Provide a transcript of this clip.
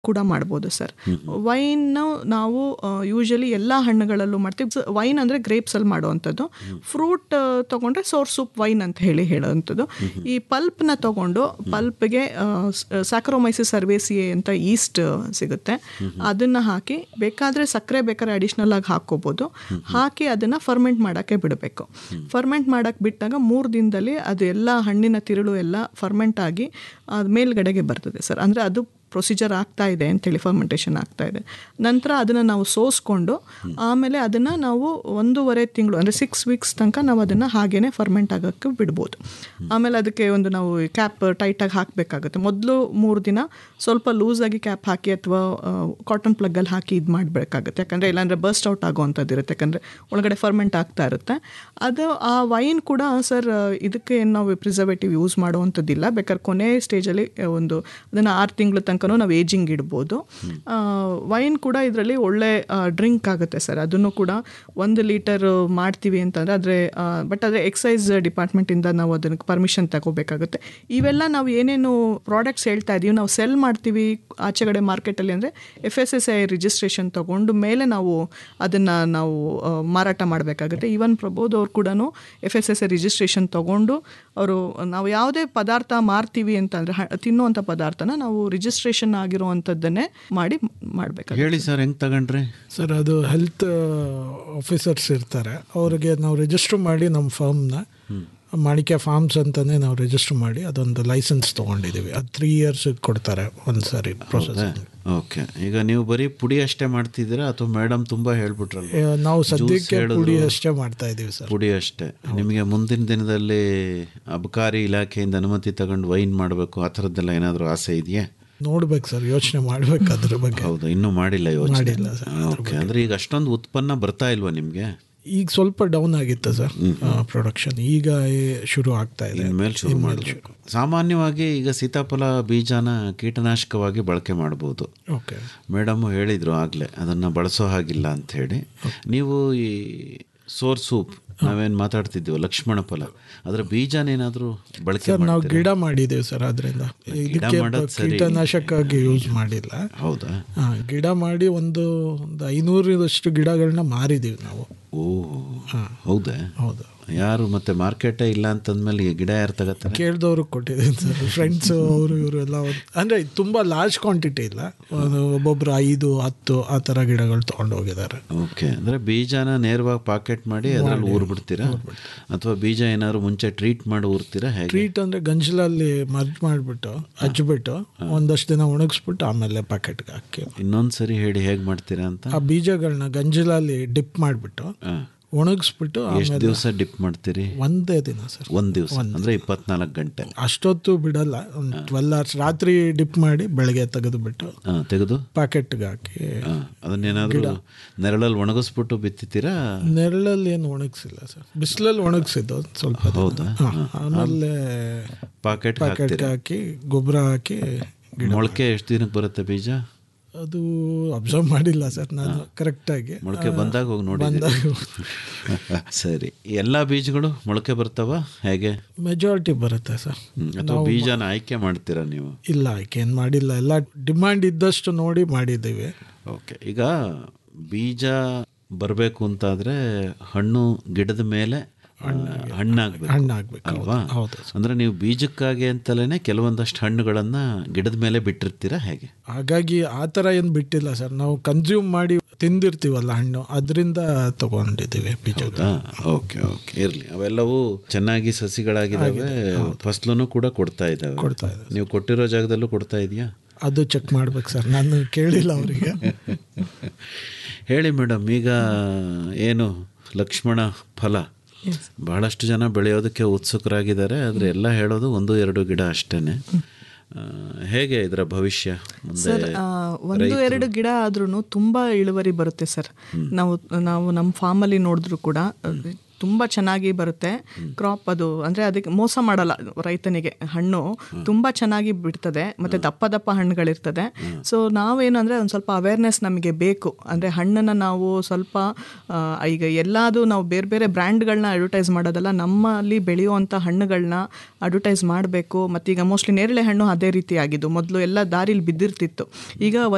ಕೂಡ ಮಾಡ್ಬೋದು sir. Wine ನಾವು ಯೂಶಲಿ ಎಲ್ಲ ಹಣ್ಣುಗಳಲ್ಲೂ ಮಾಡ್ತೀವಿ. ವೈನ್ ಅಂದರೆ ಗ್ರೇಪ್ಸಲ್ಲಿ ಮಾಡುವಂಥದ್ದು. ಫ್ರೂಟ್ ತೊಗೊಂಡ್ರೆ ಸೋರ್ ಸೂಪ್ ವೈನ್ ಅಂತ ಹೇಳುವಂಥದ್ದು. ಈ ಪಲ್ಪ್ನ ತೊಗೊಂಡು ಪಲ್ಪ್ಗೆ ಸ್ಯಾಕರೋಮೈಸಿಸ್ ಸರ್ವೇಸಿಯೆ ಅಂತ ಈಸ್ಟ್ ಸಿಗುತ್ತೆ, ಅದನ್ನು ಹಾಕಿ ಬೇಕಾದರೆ ಸಕ್ಕರೆ ಬೇಕಾದ್ರೆ ಅಡಿಷ್ನಲ್ ಆಗಿ ಹಾಕ್ಕೋಬೋದು. ಹಾಕಿ ಅದನ್ನು ಫರ್ಮೆಂಟ್ ಮಾಡೋಕ್ಕೆ ಬಿಡಬೇಕು. ಫರ್ಮೆಂಟ್ ಮಾಡೋಕ್ಕೆ ಬಿಟ್ಟಾಗ 3 ದಿನದಲ್ಲಿ ಅದು ಎಲ್ಲ ಹಣ್ಣಿನ ತಿರುಳು ಎಲ್ಲ ಫರ್ಮೆಂಟ್ ಆಗಿ ಮೇಲ್ಗಡೆಗೆ ಬರ್ತದೆ ಸರ್. ಅಂದರೆ ಅದು ಪ್ರೊಸೀಜರ್ ಆಗ್ತಾ ಇದೆ ಅಂತೇಳಿ, ಫರ್ಮೆಂಟೇಷನ್ ಆಗ್ತಾ ಇದೆ. ನಂತರ ಅದನ್ನು ನಾವು ಸೋಸ್ಕೊಂಡು ಆಮೇಲೆ ಅದನ್ನು ನಾವು 1.5 ತಿಂಗಳು ಅಂದರೆ 6 ವೀಕ್ಸ್ ತನಕ ನಾವು ಅದನ್ನು ಹಾಗೇ ಫರ್ಮೆಂಟ್ ಆಗೋಕ್ಕೆ ಬಿಡ್ಬೋದು. ಆಮೇಲೆ ಅದಕ್ಕೆ ಒಂದು ನಾವು ಕ್ಯಾಪ್ ಟೈಟಾಗಿ ಹಾಕಬೇಕಾಗುತ್ತೆ. ಮೊದಲು 3 ದಿನ ಸ್ವಲ್ಪ ಲೂಸಾಗಿ ಕ್ಯಾಪ್ ಹಾಕಿ ಅಥವಾ ಕಾಟನ್ ಪ್ಲಗ್ಗಲ್ಲಿ ಹಾಕಿ ಇದು ಮಾಡಬೇಕಾಗುತ್ತೆ. ಯಾಕಂದರೆ ಇಲ್ಲಾಂದರೆ ಬರ್ಸ್ಟ್ ಔಟ್ ಆಗೋವಂಥದ್ದು ಇರುತ್ತೆ, ಯಾಕಂದರೆ ಒಳಗಡೆ ಫರ್ಮೆಂಟ್ ಆಗ್ತಾ ಇರುತ್ತೆ. ಅದು ಆ ವೈನ್ ಕೂಡ ಸರ್ ಇದಕ್ಕೆ ಏನು ನಾವು ಪ್ರಿಸರ್ವೇಟಿವ್ ಯೂಸ್ ಮಾಡುವಂಥದ್ದಿಲ್ಲ. ಬೇಕಾದ್ರೆ ಕೊನೆ ಸ್ಟೇಜಲ್ಲಿ ಒಂದು ಅದನ್ನು 6 ತಿಂಗಳ ತನಕ ನಾವು ಏಜಿಂಗ್ ಇಡ್ಬೋದು. ವೈನ್ ಕೂಡ ಇದರಲ್ಲಿ ಒಳ್ಳೆ ಡ್ರಿಂಕ್ ಆಗುತ್ತೆ ಸರ್. ಅದನ್ನು ಕೂಡ 1 ಲೀಟರ್ ಮಾಡ್ತೀವಿ ಅಂತಂದರೆ ಆದರೆ ಎಕ್ಸೈಸ್ ಡಿಪಾರ್ಟ್ಮೆಂಟಿಂದ ನಾವು ಅದಕ್ಕೆ ಪರ್ಮಿಷನ್ ತಗೋಬೇಕಾಗುತ್ತೆ. ಇವೆಲ್ಲ ನಾವು ಏನೇನು ಪ್ರಾಡಕ್ಟ್ಸ್ ಹೇಳ್ತಾ ಇದ್ದೀವಿ ನಾವು ಸೆಲ್ ಮಾಡ್ತೀವಿ ಆಚೆಗಡೆ ಮಾರ್ಕೆಟಲ್ಲಿ ಅಂದರೆ FSSAI ರಿಜಿಸ್ಟ್ರೇಷನ್ ತೊಗೊಂಡು ಮೇಲೆ ನಾವು ಅದನ್ನು ನಾವು ಮಾರಾಟ ಮಾಡಬೇಕಾಗುತ್ತೆ. ಈವನ್ ಪ್ರಬೋದ್ ಅವ್ರು ಕೂಡ FSSAI ರಿಜಿಸ್ಟ್ರೇಷನ್ ತೊಗೊಂಡು ಅವರು ನಾವು ಯಾವುದೇ ಪದಾರ್ಥ ಮಾರ್ತೀವಿ ಅಂತಂದರೆ ತಿನ್ನುವಂಥ ಪದಾರ್ಥನ ನಾವು ರಿಜಿಸ್ಟ್ರೇಷನ್ ಆಗಿರುವಂಥದ್ದನ್ನೇ ಮಾಡಬೇಕು. ಹೇಳಿ ಸರ್, ಹೆಂಗೆ ತಗೊಂಡ್ರಿ ಸರ್? ಅದು ಹೆಲ್ತ್ ಆಫೀಸರ್ಸ್ ಇರ್ತಾರೆ, ಅವ್ರಿಗೆ ನಾವು ರಿಜಿಸ್ಟರ್ ಮಾಡಿ ನಮ್ಮ ಫಾರ್ಮ್ನ ಮಾಣಿಕ್ಯ ಫಾರ್ಮ್ಸ್ ಅಂತಲೇ ನಾವು ರಿಜಿಸ್ಟರ್ ಮಾಡಿ ಅದೊಂದು ಲೈಸೆನ್ಸ್ ತೊಗೊಂಡಿದ್ದೀವಿ. ಅದು 3 years ಕೊಡ್ತಾರೆ ಒಂದು ಸಾರಿ ಪ್ರೊಸೆಸ್. ಓಕೆ. ಈಗ ನೀವು ಬರೀ ಪುಡಿ ಅಷ್ಟೇ ಮಾಡ್ತಿದ್ದೀರಾ ಅಥವಾ ಮೇಡಮ್ ತುಂಬ ಹೇಳ್ಬಿಟ್ರಲ್ಲ? ನಾವು ಸದ್ಯಕ್ಕೆ ಪುಡಿ ಅಷ್ಟೇ ಮಾಡ್ತಾ ಇದ್ದೀವಿ ಸರ್. ಪುಡಿ ಅಷ್ಟೇ. ನಿಮಗೆ ಮುಂದಿನ ದಿನದಲ್ಲಿ ಅಬಕಾರಿ ಇಲಾಖೆಯಿಂದ ಅನುಮತಿ ತಗೊಂಡು ವೈನ್ ಮಾಡಬೇಕು ಆ ಥರದ್ದೆಲ್ಲ ಏನಾದರೂ ಆಸೆ ಇದೆಯಾ? ನೋಡ್ಬೇಕು ಸರ್, ಯೋಚನೆ ಮಾಡ್ಬೇಕು ಅದ್ರ ಬಗ್ಗೆ. ಹೌದಾ, ಇನ್ನೂ ಮಾಡಿಲ್ಲ ಯೋಚನೆ? ಮಾಡಿಲ್ಲ ಸರ್. ಓಕೆ. ಅಂದರೆ ಈಗ ಅಷ್ಟೊಂದು ಉತ್ಪನ್ನ ಬರ್ತಾ ಇಲ್ವಾ ನಿಮಗೆ? ಈಗ ಸ್ವಲ್ಪ ಡೌನ್ ಆಗಿತ್ತು ಸರ್ ಪ್ರೊಡಕ್ಷನ್, ಈಗ ಶುರು ಆಗ್ತಾ ಇದೆ. ಇನ್ಮೇಲೆ ಶುರು ಮಾಡಬೇಕು. ಸಾಮಾನ್ಯವಾಗಿ ಈಗ ಸೀತಾಫಲ ಬೀಜನ ಕೀಟನಾಶಕವಾಗಿ ಬಳಕೆ ಮಾಡ್ಬೋದು. ಓಕೆ. ಮೇಡಮ್ ಹೇಳಿದರು ಆಗಲೇ ಅದನ್ನು ಬಳಸೋ ಹಾಗಿಲ್ಲ ಅಂಥೇಳಿ. ನೀವು ಈ ಸೋರ್ ಸೂಪ್ ನಾವೇನು ಮಾತಾಡ್ತಿದ್ದೀವಿ ಲಕ್ಷ್ಮಣ ಫಲ, ಅದರ ಬೀಜನೇನಾದರೂ ಬಳಕೆ ಸರ್ ನಾವು ಗಿಡ ಮಾಡಿದ್ದೇವೆ ಸರ್. ಅದರಿಂದ ಇದಕ್ಕೆ ಕೀಟನಾಶಕವಾಗಿ ಯೂಸ್ ಮಾಡಿಲ್ಲ. ಹೌದಾ? ಗಿಡ ಮಾಡಿ ಒಂದು 500 ಗಿಡಗಳನ್ನ ಮಾರಿದ್ದೀವಿ ನಾವು. ಓ ಹೌದಾ? ಹೌದು. ಯಾರು ಮತ್ತೆ ಮಾರ್ಕೆಟೇ ಇಲ್ಲ ಅಂತಂದ್ಮೇಲೆ ಗಿಡ ಯಾರು ತಗೋತಾರೆ? ಕೇಳಿದವ್ರು ಕೊಟ್ಟಿದ್ದೀನಿ ಸರ್, ಫ್ರೆಂಡ್ಸು ಅವರು ಇವರು ಎಲ್ಲ. ಅಂದರೆ ತುಂಬ ಲಾರ್ಜ್ ಕ್ವಾಂಟಿಟಿ ಇಲ್ಲ, ಒಬ್ಬೊಬ್ಬರು 5-10 ಆ ಥರ ಗಿಡಗಳು ತೊಗೊಂಡು ಹೋಗಿದ್ದಾರೆ. ಓಕೆ. ಅಂದರೆ ಬೀಜನ ನೇರವಾಗಿ ಪಾಕೆಟ್ ಮಾಡಿ ಅದರಲ್ಲಿ ಊರ್ಬಿಡ್ತೀರಾ ಅಥವಾ ಬೀಜ ಏನಾದ್ರು ಮುಂಚೆ ಟ್ರೀಟ್ ಮಾಡಿ ಊರ್ತೀರಾ? ಹೇಗೆ ಟ್ರೀಟ್ ಅಂದರೆ ಗಂಜಲಲ್ಲಿ ಮರ್ಜ್ ಮಾಡಿಬಿಟ್ಟು ಹಚ್ಬಿಟ್ಟು ಒಂದಷ್ಟು ದಿನ ಒಣಗಿಸ್ಬಿಟ್ಟು ಆಮೇಲೆ ಪ್ಯಾಕೆಟ್ಗೆ ಹಾಕಿ. ಇನ್ನೊಂದು ಸರಿ ಹೇಳಿ ಹೇಗೆ ಮಾಡ್ತೀರಾ ಅಂತ. ಆ ಬೀಜಗಳನ್ನ ಗಂಜಲಲ್ಲಿ ಡಿಪ್ ಮಾಡಿಬಿಟ್ಟು ಒಣಗಿಸ್ಬಿಟ್ಟು. ಎಷ್ಟು ದಿವಸ ಡಿಪ್ ಮಾಡ್ತೀರಿ? ಒಂದೇ ದಿನ ಸರ್. ಒಂದು ದಿವಸ ಅಂದರೆ 24 ಗಂಟೆ? ಅಷ್ಟೊತ್ತು ಬಿಡಲ್ಲ, ಒಂದು 12 hours. ರಾತ್ರಿ ಡಿಪ್ ಮಾಡಿ ಬೆಳಗ್ಗೆ ತೆಗೆದು ಪ್ಯಾಕೆಟ್ಗೆ ಹಾಕಿ. ಅದನ್ನೇನಾದರೂ ನೆರಳಲ್ಲಿ ಒಣಗಿಸ್ಬಿಟ್ಟು ಬಿತ್ತಿತೀರಾ? ನೆರಳಲ್ಲಿ ಏನು ಒಣಗಿಸಿಲ್ಲ ಸರ್, ಬಿಸಿಲಲ್ಲಿ ಒಣಗಿಸಿದ್ದು ಸ್ವಲ್ಪ. ಹೌದಾ? ಆಮೇಲೆ ಪ್ಯಾಕೆಟ್ಗೆ ಹಾಕಿ ಗೊಬ್ಬರ ಹಾಕಿ. ಮೊಳಕೆ ಎಷ್ಟು ದಿನಕ್ಕೆ ಬರುತ್ತೆ ಬೀಜ? ಅದು ಅಬ್ಸರ್ವ್ ಮಾಡಿಲ್ಲ ಸರ್ ನಾನು ಕರೆಕ್ಟಾಗಿ. ಮೊಳಕೆ ಬಂದಾಗ ಹೋಗಿ ನೋಡಿ. ಸರಿ. ಎಲ್ಲ ಬೀಜಗಳು ಮೊಳಕೆ ಬರ್ತಾವ ಹೇಗೆ? ಮೆಜಾರಿಟಿ ಬರುತ್ತೆ ಸರ್. ಅಥವಾ ಬೀಜನ ಆಯ್ಕೆ ಮಾಡ್ತೀರಾ ನೀವು? ಇಲ್ಲ, ಆಯ್ಕೆ ಏನು ಮಾಡಿಲ್ಲ, ಎಲ್ಲ ಡಿಮ್ಯಾಂಡ್ ಇದ್ದಷ್ಟು ನೋಡಿ ಮಾಡಿದ್ದೀವಿ. ಓಕೆ. ಈಗ ಬೀಜ ಬರಬೇಕು ಅಂತಾದರೆ ಹಣ್ಣು ಗಿಡದ ಮೇಲೆ ಹಣ್ಣಾಗಬೇಕು ಅಲ್ವಾ? ಅಂದ್ರೆ ನೀವು ಬೀಜಕ್ಕಾಗಿ ಅಂತಲೇ ಕೆಲವೊಂದಷ್ಟು ಹಣ್ಣುಗಳನ್ನು ಗಿಡದ ಮೇಲೆ ಬಿಟ್ಟಿರ್ತೀರಾ ಹೇಗೆ? ಹಾಗಾಗಿ ಆ ಥರ ಏನು ಬಿಟ್ಟಿಲ್ಲ ಸರ್, ನಾವು ಕನ್ಸ್ಯೂಮ್ ಮಾಡಿ ತಿಂದಿರ್ತೀವಲ್ಲ ಹಣ್ಣು, ಅದರಿಂದ ತಗೊಂಡಿದ್ದೀವಿ ಬೀಜ. ಓಕೆ ಓಕೆ, ಇರಲಿ. ಅವೆಲ್ಲವೂ ಚೆನ್ನಾಗಿ ಸಸಿಗಳಾಗಿದ್ದಾವೆ, ಫಸಲನ್ನು ಕೂಡ ಕೊಡ್ತಾ ಇದ್ದಾವೆ. ನೀವು ಕೊಟ್ಟಿರೋ ಜಾಗದಲ್ಲೂ ಕೊಡ್ತಾ ಇದೆಯಾ? ಅದು ಚೆಕ್ ಮಾಡ್ಬೇಕು ಸರ್, ನಾನು ಕೇಳಿಲ್ಲ ಅವರಿಗೆ. ಹೇಳಿ ಮೇಡಮ್, ಈಗ ಏನು ಲಕ್ಷ್ಮಣ ಫಲ ಬಹಳಷ್ಟು ಜನ ಬೆಳೆಯೋದಕ್ಕೆ ಉತ್ಸುಕರಾಗಿದ್ದಾರೆ, ಆದರೆ ಎಲ್ಲ ಹೇಳೋದು 1-2 ಗಿಡ ಅಷ್ಟೇನೆ. ಹೇಗೆ ಇದರ ಭವಿಷ್ಯ? ಸರ್ 1-2 ಗಿಡ ಆದ್ರೂ ತುಂಬ ಇಳುವರಿ ಬರುತ್ತೆ ಸರ್. ನಾವು ನಮ್ಮ ಫಾರ್ಮಲ್ಲಿ ನೋಡಿದ್ರು ಕೂಡ ತುಂಬ ಚೆನ್ನಾಗಿ ಬರುತ್ತೆ ಕ್ರಾಪ್. ಅದು ಅಂದರೆ ಅದಕ್ಕೆ ಮೋಸ ಮಾಡಲ್ಲ ರೈತನಿಗೆ. ಹಣ್ಣು ತುಂಬ ಚೆನ್ನಾಗಿ ಬಿಡ್ತದೆ ಮತ್ತು ದಪ್ಪ ದಪ್ಪ ಹಣ್ಣುಗಳಿರ್ತದೆ. ಸೊ ನಾವೇನು ಅಂದರೆ ಒಂದು ಸ್ವಲ್ಪ ಅವೇರ್ನೆಸ್ ನಮಗೆ ಬೇಕು. ಅಂದರೆ ಹಣ್ಣನ್ನು ನಾವು ಸ್ವಲ್ಪ ಈಗ ಎಲ್ಲದು ನಾವು ಬೇರೆ ಬೇರೆ ಬ್ರ್ಯಾಂಡ್ಗಳನ್ನ ಅಡ್ವರ್ಟೈಸ್ ಮಾಡೋದಲ್ಲ, ನಮ್ಮಲ್ಲಿ ಬೆಳೆಯುವಂಥ ಹಣ್ಣುಗಳನ್ನ ಅಡ್ವರ್ಟೈಸ್ ಮಾಡಬೇಕು. ಮತ್ತು ಈಗ ಮೋಸ್ಟ್ಲಿ ನೇರಳೆ ಹಣ್ಣು ಅದೇ ರೀತಿ ಆಗಿದ್ದು. ಮೊದಲು ಎಲ್ಲ ದಾರಿಲಿ ಬಿದ್ದಿರ್ತಿತ್ತು, ಈಗ